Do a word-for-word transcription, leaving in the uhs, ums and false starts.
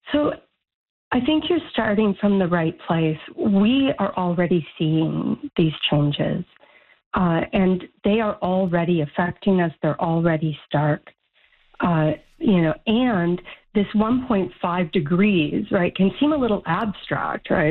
So I think you're starting from the right place. We are already seeing these changes, uh, and they are already affecting us. They're already stark. Uh, you know, and this one point five degrees, right, can seem a little abstract, right?